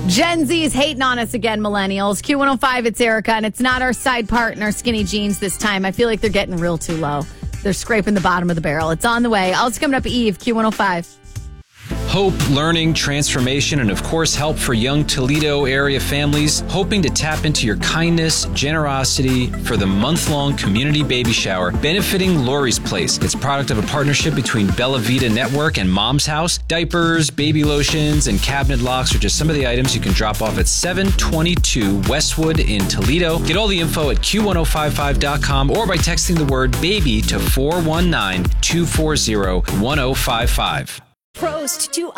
Gen Z is hating on us again, millennials. Q105, it's Erica, and it's not our side part in our skinny jeans this time. I feel like they're getting real too low. They're scraping the bottom of the barrel. It's on the way. Also coming up, Eve, Q105. Hope, learning, transformation, and of course, help for young Toledo area families hoping to tap into your kindness, generosity for the month-long community baby shower benefiting Lori's Place. It's product of a partnership between Bella Vita Network and Mom's House. Diapers, baby lotions, and cabinet locks are just some of the items you can drop off at 722 Westwood in Toledo. Get all the info at Q1055.com or by texting the word baby to 419-240-1055. Prost to